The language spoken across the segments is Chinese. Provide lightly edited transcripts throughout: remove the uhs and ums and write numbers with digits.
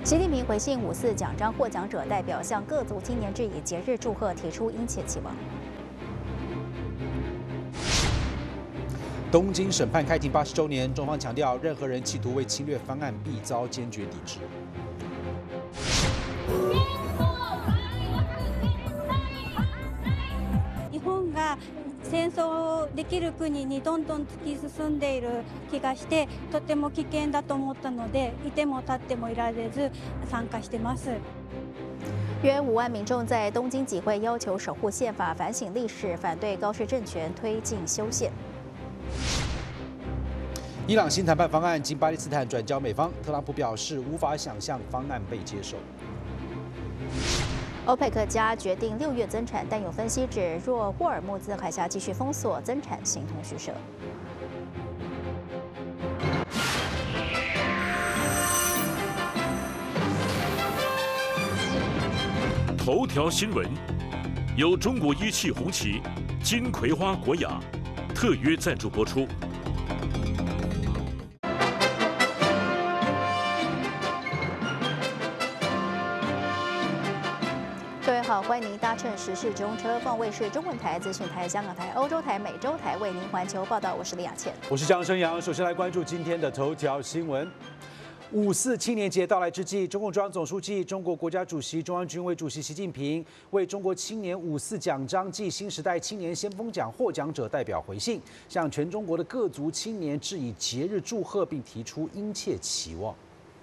习近平回信5·4奖章获奖者代表，向各族青年致以节日祝贺，提出殷切期望。 东京审判开庭80周年，中方强调，任何人企图为侵略翻案，必遭坚决抵制。 日本が戦争できる国にどんどん突き進んでいる気がして、とても危険だと思ったので、いても立ってもいられず参加してます。 约5万民众在东京集会，要求守护宪法、反省历史，反对高市政权推进修宪。 伊朗新谈判方案经巴基斯坦转交美方，特朗普表示无法想象方案被接受。 欧佩克加决定6月增产，但有分析指，若霍尔木兹海峡继续封锁，增产形同虚设。 头条新闻由中国一汽红旗、金葵花国雅特约赞助播出。 各位好，欢迎您搭乘时事直通车，凤卫视中文台、资讯台、香港台、欧洲台、美洲台为您环球报道。我是李雅倩， 我是江生阳。首先来关注今天的头条新闻。5·4青年节到来之际，中共中央总书记、中国国家主席、中央军委主席习近平为中国青年5·4奖章暨新时代青年先锋奖获奖者代表回信，向全中国的各族青年致以节日祝贺，并提出殷切期望。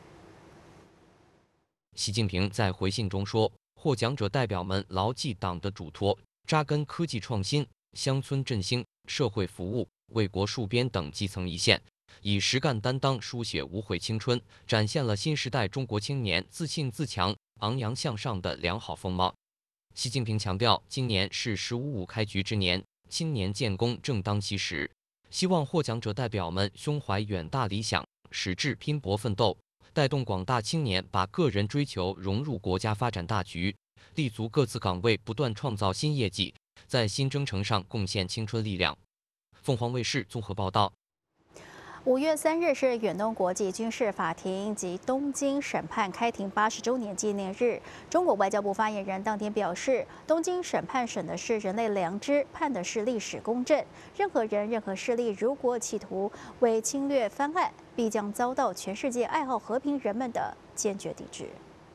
习近平在回信中说，获奖者代表们牢记党的嘱托，扎根科技创新、乡村振兴、社会服务、为国戍边等基层一线，以实干担当书写无悔青春，展现了新时代中国青年自信自强、昂扬向上的良好风貌。习近平强调，今年是“15·5”开局之年，青年建功正当其时，希望获奖者代表们胸怀远大理想，矢志拼搏奋斗，带动广大青年把个人追求融入国家发展大局，立足各自岗位，不断创造新业绩，在新征程上贡献青春力量。凤凰卫视综合报道。 5月3日是远东国际军事法庭及东京审判开庭80周年纪念日。中国外交部发言人当天表示，东京审判审的是人类良知，判的是历史公正。任何人、任何势力如果企图为侵略翻案，必将遭到全世界爱好和平人们的坚决抵制。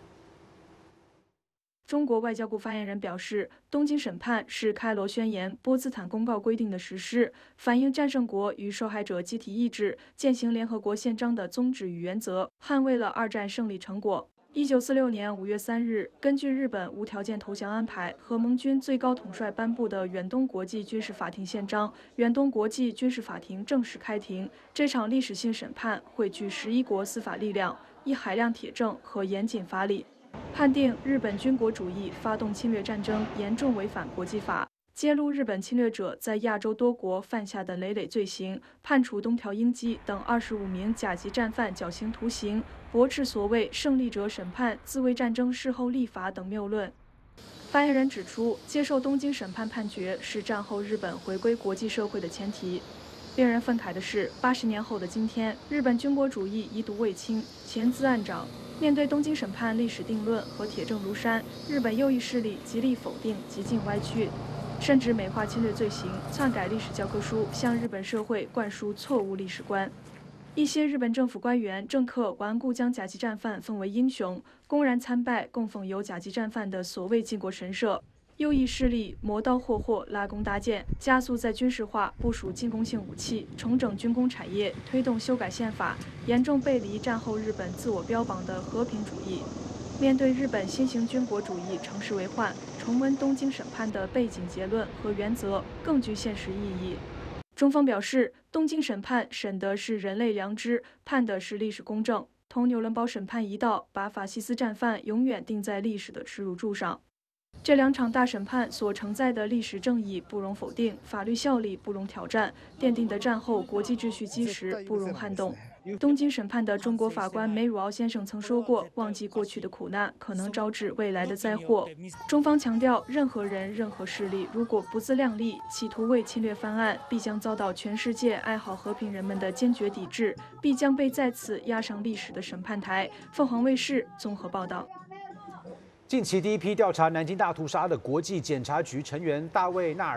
中国外交部发言人表示，东京审判是开罗宣言、波茨坦公告规定的实施，反映战胜国与受害者集体意志，践行联合国宪章的宗旨与原则，捍卫了2战胜利成果。1946年5月3日，根据日本无条件投降安排和盟军最高统帅颁布的远东国际军事法庭宪章，远东国际军事法庭正式开庭。这场历史性审判汇聚11国司法力量，以海量铁证和严谨法理，判定日本军国主义发动侵略战争严重违反国际法，揭露日本侵略者在亚洲多国犯下的累累罪行，判处东条英机等25名甲级战犯绞刑徒刑，驳斥所谓胜利者审判、自卫战争事后立法等谬论。发言人指出，接受东京审判判决是战后日本回归国际社会的前提。令人愤慨的是，80年后的今天，日本军国主义遗毒未清，潜滋暗长。面对东京审判历史定论和铁证如山，日本右翼势力极力否定、极尽歪曲，甚至美化侵略罪行，篡改历史教科书，向日本社会灌输错误历史观。一些日本政府官员、政客顽固将甲级战犯奉为英雄，公然参拜供奉有甲级战犯的所谓靖国神社。右翼势力磨刀霍霍、拉弓搭箭，加速在军事化部署进攻性武器，重整军工产业，推动修改宪法，严重背离战后日本自我标榜的和平主义。面对日本新型军国主义乘势为患，重温东京审判的背景结论和原则更具现实意义。中方表示，东京审判审的是人类良知，判的是历史公正，同纽伦堡审判一道，把法西斯战犯永远钉在历史的耻辱柱上。这2场大审判所承载的历史正义不容否定，法律效力不容挑战，奠定的战后国际秩序基石不容撼动。 东京审判的中国法官梅汝敖先生曾说过：“忘记过去的苦难，可能招致未来的灾祸。”中方强调，任何人、任何势力如果不自量力，企图为侵略翻案，必将遭到全世界爱好和平人们的坚决抵制，必将被再次押上历史的审判台。凤凰卫视综合报道。 近期第一批调查南京大屠杀的国际检察局成员大卫·纳尔。